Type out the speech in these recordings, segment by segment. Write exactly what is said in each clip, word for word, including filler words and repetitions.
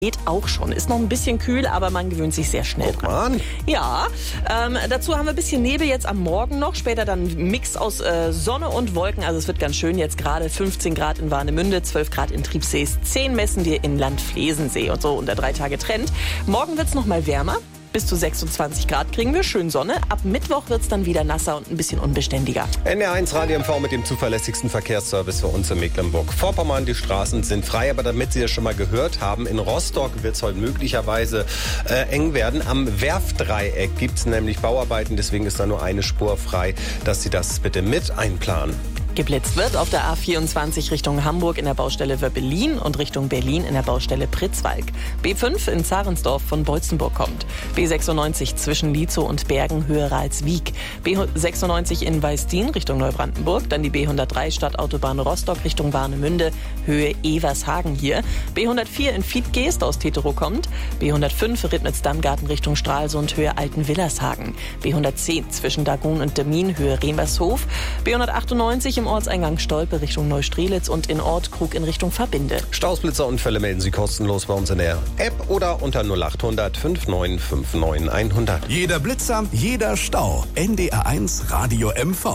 Geht auch schon. Ist noch ein bisschen kühl, aber man gewöhnt sich sehr schnell Guck dran. mal an. Ja, ähm, dazu haben wir ein bisschen Nebel jetzt am Morgen noch. Später dann ein Mix aus äh, Sonne und Wolken. Also es wird ganz schön jetzt gerade. fünfzehn Grad in Warnemünde, zwölf Grad in Triebsees, zehn messen wir in Landflesensee und so unter drei Tage Trend. Morgen wird es noch mal wärmer. Bis zu sechsundzwanzig Grad kriegen wir, schön Sonne. Ab Mittwoch wird es dann wieder nasser und ein bisschen unbeständiger. N R eins Radio M V mit dem zuverlässigsten Verkehrsservice für uns in Mecklenburg-Vorpommern. Die Straßen sind frei, aber damit Sie es schon mal gehört haben, in Rostock wird es heute möglicherweise äh, eng werden. Am Werftdreieck gibt es nämlich Bauarbeiten, deswegen ist da nur eine Spur frei, dass Sie das bitte mit einplanen. Geblitzt wird auf der A vierundzwanzig Richtung Hamburg in der Baustelle Wöppelin und Richtung Berlin in der Baustelle Pritzwalk. B fünf in Zarensdorf von Beutzenburg kommt. B sechsundneunzig zwischen Lietzow und Bergen höher als Wiek. B sechsundneunzig in Weißdien Richtung Neubrandenburg. Dann die B hundertdrei Stadtautobahn Rostock Richtung Warnemünde, Höhe Evershagen hier. B hundertvier in Fiedgeest aus Teterow kommt. B hundertfünf Ribnitz-Dammgarten Richtung Stralsund, Höhe Altenwillershagen. B hundertzehn zwischen Dagun und Demmin, Höhe Remershof. B hundertachtundneunzig im Ortseingang Stolpe Richtung Neustrelitz und in Ortkrug in Richtung Verbinde. Staus, Blitzer und Fälle melden Sie kostenlos bei uns in der App oder unter null achthundert fünfundneunzig fünfundneunzig hundert. Jeder Blitzer, jeder Stau. N D R eins Radio M V.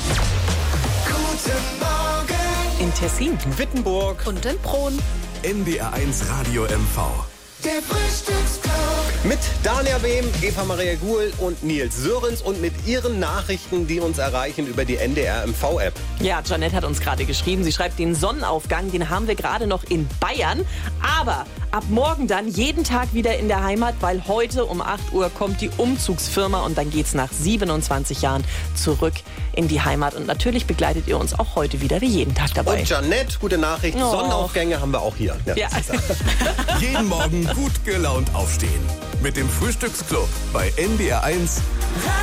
Guten Morgen. In Tessin. Wittenburg. Und in Prohn. N D R eins Radio M V. Der Frühstücksclub. Mit Dania Behm, Eva Maria Guhl und Nils Sörens und mit ihren Nachrichten, die uns erreichen über die N D R M V-App. Ja, Janette hat uns gerade geschrieben, sie schreibt, den Sonnenaufgang, den haben wir gerade noch in Bayern. Aber ab morgen dann jeden Tag wieder in der Heimat, weil heute um acht Uhr kommt die Umzugsfirma und dann geht's nach siebenundzwanzig Jahren zurück in die Heimat. Und natürlich begleitet ihr uns auch heute wieder wie jeden Tag dabei. Und Janette, gute Nachricht, Oh. Sonnenaufgänge haben wir auch hier. Ja. Jeden Morgen gut gelaunt aufstehen. Mit dem Frühstücksclub bei N D R eins